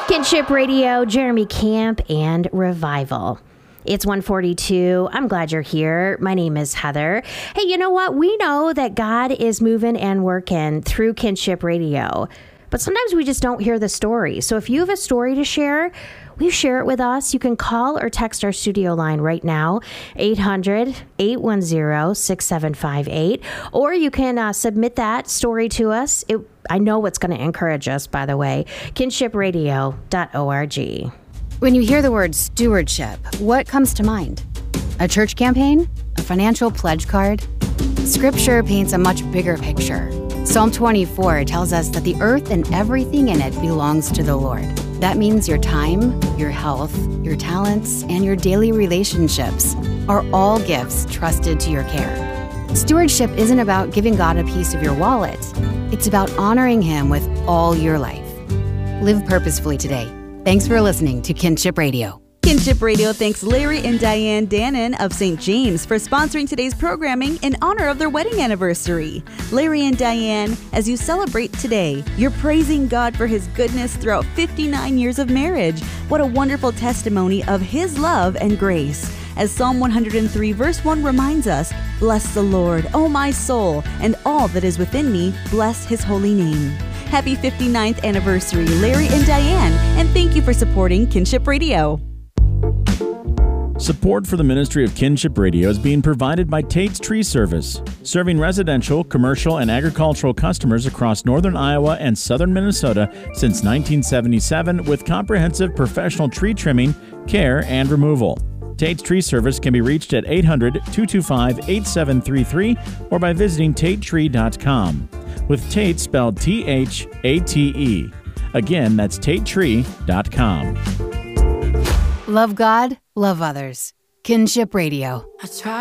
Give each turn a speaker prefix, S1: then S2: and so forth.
S1: Kinship Radio, Jeremy Camp, and Revival. It's 1:42. I'm glad you're here. My name is Heather. Hey, you know what? We know that God is moving and working through Kinship Radio, but sometimes we just don't hear the story. So if you have a story to share, will you share it with us? You can call or text our studio line right now, 800-810-6758, or you can submit that story to us. I know it's going to encourage us, by the way, kinshipradio.org.
S2: When you hear the word stewardship, what comes to mind? A church campaign? A financial pledge card? Scripture paints a much bigger picture. Psalm 24 tells us that the earth and everything in it belongs to the Lord. That means your time, your health, your talents, and your daily relationships are all gifts trusted to your care. Stewardship isn't about giving God a piece of your wallet. It's about honoring Him with all your life. Live purposefully today. Thanks for listening to Kinship Radio.
S3: Kinship Radio thanks Larry and Diane Dannon of St. James for sponsoring today's programming in honor of their wedding anniversary. Larry and Diane, as you celebrate today, you're praising God for His goodness throughout 59 years of marriage. What a wonderful testimony of His love and grace. As Psalm 103 verse 1 reminds us, "Bless the Lord, O my soul, and all that is within me, bless His holy name." Happy 59th anniversary, Larry and Diane, and thank you for supporting Kinship Radio.
S4: Support for the ministry of Kinship Radio is being provided by Tate's Tree Service, serving residential, commercial, and agricultural customers across northern Iowa and southern Minnesota since 1977 with comprehensive professional tree trimming, care, and removal. Tate's Tree Service can be reached at 800-225-8733 or by visiting tatetree.com, with Tate spelled T-H-A-T-E. Again, that's tatetree.com.
S2: Love God, love others. Kinship Radio.